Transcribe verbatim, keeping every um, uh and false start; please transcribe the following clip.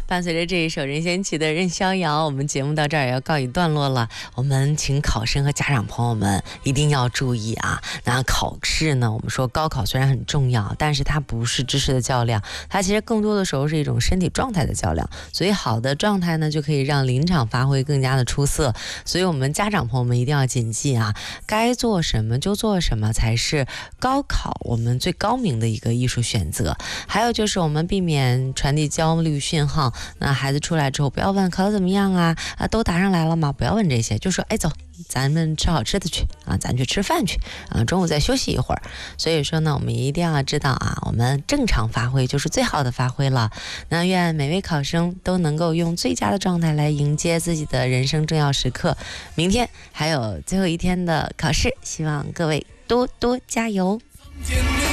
伴随着这一首任贤齐的《任逍遥》，我们节目到这儿也要告一段落了。我们请考生和家长朋友们一定要注意啊！那考试呢，我们说高考虽然很重要，但是它不是知识的较量，它其实更多的时候是一种身体状态的较量。所以好的状态呢，就可以让临场发挥更加的出色。所以我们家长朋友们一定要谨记啊，该做什么就做什么才是高考我们最高明的一个艺术选择。还有就是我们避免传递焦虑讯号，那孩子出来之后不要问考得怎么样啊，啊都答上来了吗？不要问这些，就说哎走，咱们吃好吃的去啊，咱去吃饭去啊，中午再休息一会儿。所以说呢，我们一定要知道啊，我们正常发挥就是最好的发挥了。那愿每位考生都能够用最佳的状态来迎接自己的人生重要时刻。明天还有最后一天的考试，希望各位多多加油。